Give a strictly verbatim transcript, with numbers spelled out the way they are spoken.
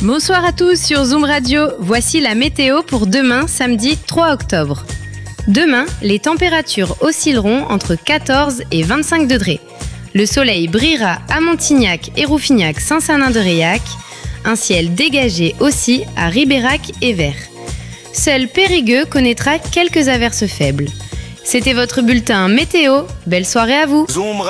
Bonsoir à tous sur Zoom Radio. Voici la météo pour demain, samedi trois octobre. Demain, les températures oscilleront entre quatorze et vingt-cinq degrés. Le soleil brillera à Montignac et Rouffignac-Saint-Sanin-de-Réac. Un ciel dégagé aussi à Ribérac et Vert. Seul Périgueux connaîtra quelques averses faibles. C'était votre bulletin météo. Belle soirée à vous. Zoom